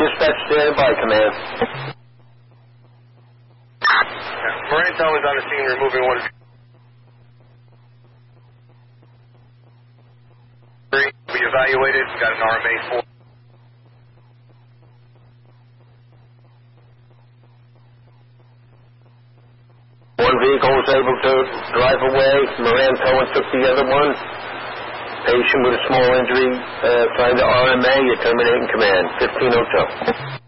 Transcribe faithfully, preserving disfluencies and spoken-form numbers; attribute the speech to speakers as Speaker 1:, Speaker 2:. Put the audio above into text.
Speaker 1: Dispatch stand by, command.
Speaker 2: Moranto is on the scene removing one. Three, we evaluated, we got an R M A four.
Speaker 1: One vehicle was able to drive away. Moran Cohen took the other one. Patient with a small injury, uh, signed the R M A. You're terminating command. fifteen oh two.